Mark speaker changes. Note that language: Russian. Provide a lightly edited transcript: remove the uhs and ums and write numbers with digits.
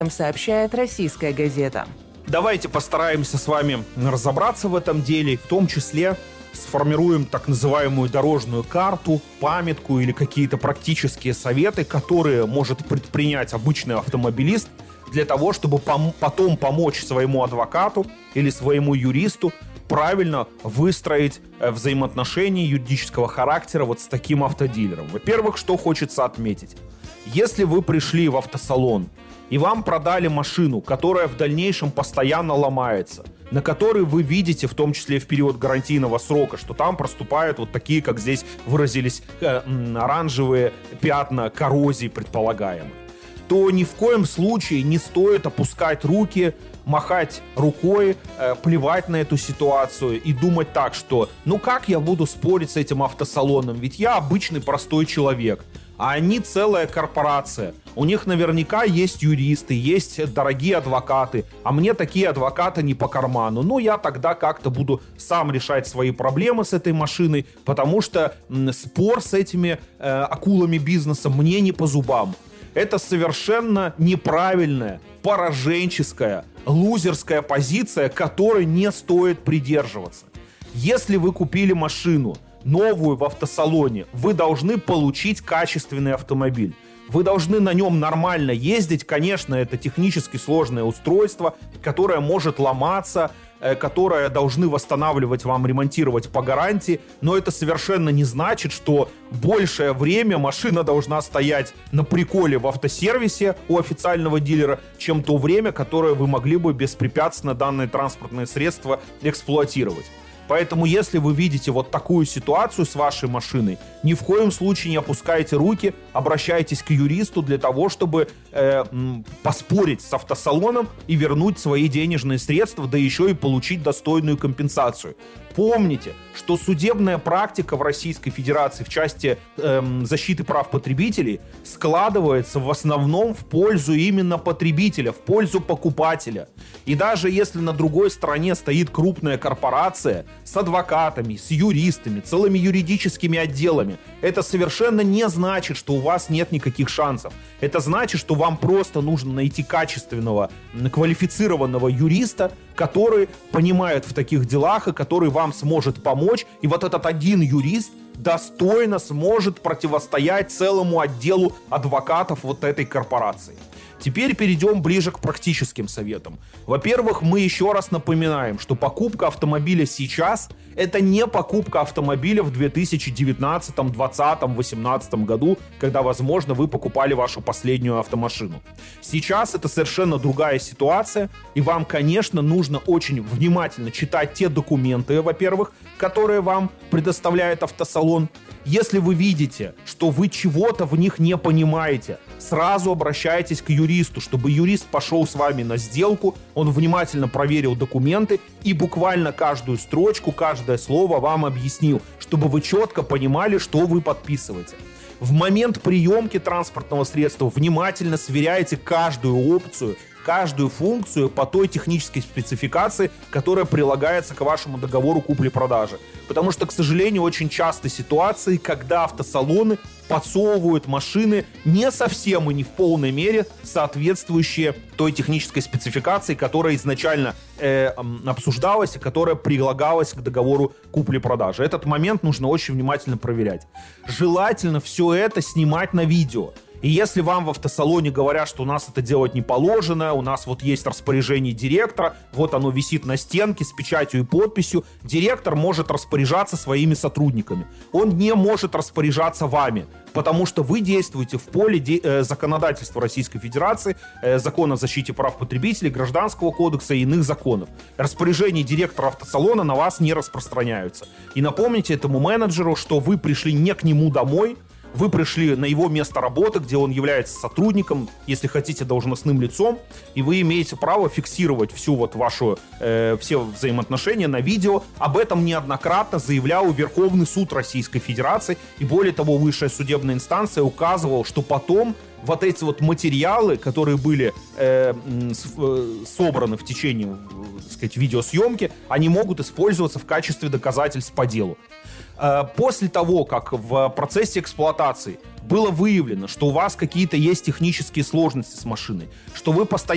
Speaker 1: сообщает «Российская газета».
Speaker 2: Давайте постараемся с вами разобраться в этом деле, в том числе сформируем так называемую дорожную карту, памятку или какие-то практические советы, которые может предпринять обычный автомобилист для того, чтобы потом помочь своему адвокату или своему юристу правильно выстроить взаимоотношения юридического характера вот с таким автодилером. Во-первых, что хочется отметить. Если вы пришли в автосалон и вам продали машину, которая в дальнейшем постоянно ломается, на которой вы видите, в том числе в период гарантийного срока, что там проступают вот такие, как здесь выразились, оранжевые пятна коррозии предполагаемые, то ни в коем случае не стоит опускать руки, махать рукой, плевать на эту ситуацию и думать так, что ну как я буду спорить с этим автосалоном, ведь я обычный простой человек, а они целая корпорация. У них наверняка есть юристы, есть дорогие адвокаты, а мне такие адвокаты не по карману. Ну, я тогда как-то буду сам решать свои проблемы с этой машиной, потому что спор с этими акулами бизнеса мне не по зубам. Это совершенно неправильная, пораженческая, лузерская позиция, которой не стоит придерживаться. Если вы купили машину новую в автосалоне, вы должны получить качественный автомобиль. Вы должны на нем нормально ездить. Конечно, это технически сложное устройство, которое может ломаться, которое должны восстанавливать вам, ремонтировать по гарантии. Но это совершенно не значит, что большее время машина должна стоять на приколе в автосервисе у официального дилера, чем то время, которое вы могли бы беспрепятственно данное транспортное средство эксплуатировать. Поэтому, если вы видите вот такую ситуацию с вашей машиной, ни в коем случае не опускайте руки, обращайтесь к юристу для того, чтобы поспорить с автосалоном и вернуть свои денежные средства, да еще и получить достойную компенсацию. Помните, что судебная практика в Российской Федерации в части защиты прав потребителей складывается в основном в пользу именно потребителя, в пользу покупателя. И даже если на другой стороне стоит крупная корпорация с адвокатами, с юристами, целыми юридическими отделами, это совершенно не значит, что у вас нет никаких шансов. Это значит, что вам просто нужно найти качественного, квалифицированного юриста, который понимает в таких делах и который вам сможет помочь. И вот этот один юрист достойно сможет противостоять целому отделу адвокатов вот этой корпорации. Теперь перейдем ближе к практическим советам. Во-первых, мы еще раз напоминаем, что покупка автомобиля сейчас – это не покупка автомобиля в 2019, 2020, 2018 году, когда, возможно, вы покупали вашу последнюю автомашину. Сейчас это совершенно другая ситуация, и вам, конечно, нужно очень внимательно читать те документы, во-первых, которые вам предоставляет автосалон. Если вы видите, что вы чего-то в них не понимаете, сразу обращайтесь к юристу, чтобы юрист пошел с вами на сделку, он внимательно проверил документы и буквально каждую строчку, каждое слово вам объяснил, чтобы вы четко понимали, что вы подписываете. В момент приемки транспортного средства внимательно сверяйте каждую опцию, каждую функцию по той технической спецификации, которая прилагается к вашему договору купли-продажи. Потому что, к сожалению, очень часто ситуации, когда автосалоны подсовывают машины не совсем и не в полной мере соответствующие той технической спецификации, которая изначально обсуждалась и которая прилагалась к договору купли-продажи. Этот момент нужно очень внимательно проверять. Желательно все это снимать на видео. И если вам в автосалоне говорят, что у нас это делать не положено, у нас вот есть распоряжение директора, вот оно висит на стенке с печатью и подписью, директор может распоряжаться своими сотрудниками. Он не может распоряжаться вами, потому что вы действуете в поле законодательства Российской Федерации, закона о защите прав потребителей, Гражданского кодекса и иных законов. Распоряжения директора автосалона на вас не распространяются. И напомните этому менеджеру, что вы пришли не к нему домой, вы пришли на его место работы, где он является сотрудником, если хотите, должностным лицом, и вы имеете право фиксировать всю вот вашу, все взаимоотношения на видео. Об этом неоднократно заявлял Верховный суд Российской Федерации, и более того, высшая судебная инстанция указывала, что потом вот эти вот материалы, которые были собраны в течение, так сказать, видеосъемки, они могут использоваться в качестве доказательств по делу. После того, как в процессе эксплуатации было выявлено, что у вас какие-то есть технические сложности с машиной, что вы постоянно